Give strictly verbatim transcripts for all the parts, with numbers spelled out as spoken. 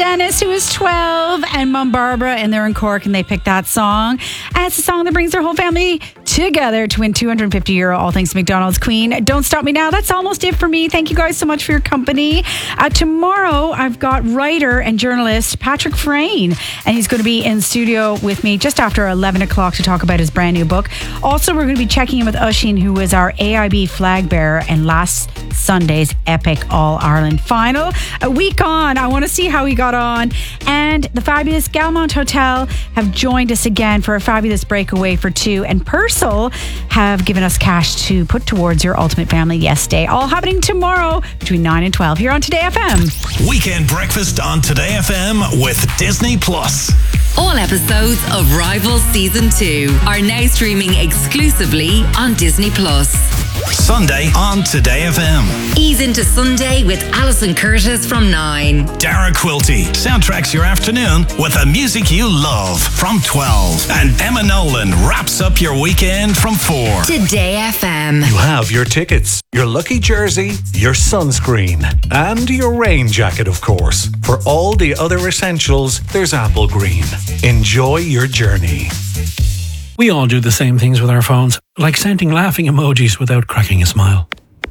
Dennis, who is twelve, and Mum Barbara, and they're in Cork, and they picked that song. And it's a song that brings their whole family together to win two hundred fifty euro, all thanks to McDonald's. Queen, Don't Stop Me Now. That's almost it for me. Thank you guys so much for your company. Uh, tomorrow, I've got writer and journalist Patrick Frayne, and he's going to be in studio with me just after eleven o'clock to talk about his brand new book. Also, we're going to be checking in with Oisín, who was our A I B flag bearer in last Sunday's epic All-Ireland final. A week on, I want to see how he got on. And the fabulous Galmont Hotel have joined us again for a fabulous breakaway for two. And Purcell have given us cash to put towards your ultimate family yes day. All happening tomorrow between nine and twelve here on Today F M. Weekend breakfast on Today F M with Disney Plus. All episodes of Rivals Season two are now streaming exclusively on Disney Plus. Sunday on Today F M. Ease into Sunday with Alison Curtis from nine. Dara Quilty soundtracks your afternoon with the music you love from twelve. And Emma Nolan wraps up your weekend from four. Today F M. You have your tickets, your lucky jersey, your sunscreen, and your rain jacket, of course. For all the other essentials, there's Apple Green. Enjoy your journey. We all do the same things with our phones, like sending laughing emojis without cracking a smile.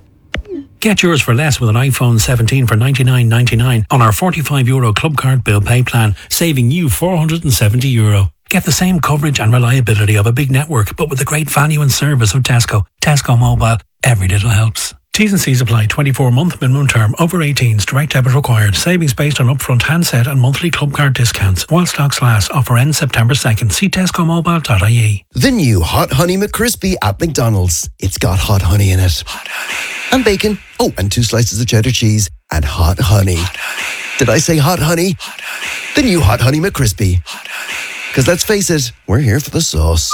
Get yours for less with an iPhone seventeen for ninety-nine ninety-nine on our forty-five euro Club Card Bill Pay plan, saving you four hundred seventy euro. Get the same coverage and reliability of a big network, but with the great value and service of Tesco. Tesco Mobile, every little helps. T's and C's apply. twenty-four month minimum term. Over eighteens. Direct debit required. Savings based on upfront handset and monthly club card discounts. While stocks last. Offer ends September second. See tesco mobile dot I E. The new Hot Honey McCrispy at McDonald's. It's got hot honey in it. Hot honey. And bacon. Oh, and two slices of cheddar cheese. And hot honey. Hot honey. Did I say hot honey? Hot honey. The new Hot Honey McCrispy. Hot honey. Because let's face it, we're here for the sauce.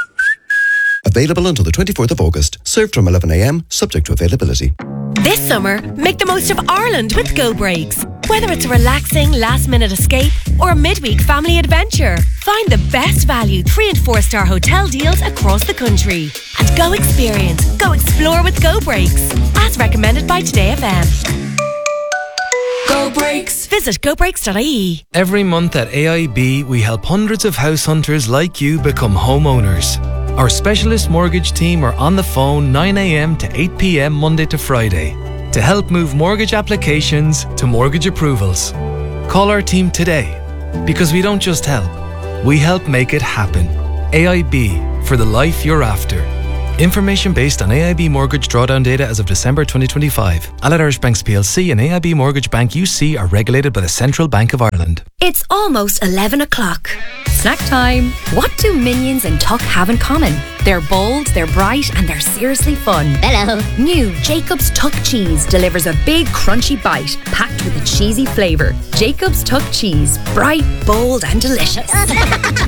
Available until the twenty-fourth of August. Served from eleven a.m, subject to availability. This summer, make the most of Ireland with Go Breaks. Whether it's a relaxing last-minute escape or a midweek family adventure, find the best value three and four star hotel deals across the country. And go experience, go explore with Go Breaks. As recommended by Today F M. Go Breaks. Visit go breaks dot I E. Every month at A I B, we help hundreds of house hunters like you become homeowners. Our specialist mortgage team are on the phone nine a.m. to eight p.m. Monday to Friday to help move mortgage applications to mortgage approvals. Call our team today, because we don't just help, we help make it happen. A I B, for the life you're after. Information based on A I B mortgage drawdown data as of December twenty twenty-five. Allied Irish Banks P L C and A I B Mortgage Bank U C are regulated by the Central Bank of Ireland. It's almost eleven o'clock. Snack time. What do Minions and Tuck have in common? They're bold, they're bright, and they're seriously fun. Hello. New Jacob's Tuck Cheese delivers a big crunchy bite packed with a cheesy flavour. Jacob's Tuck Cheese. Bright, bold, and delicious.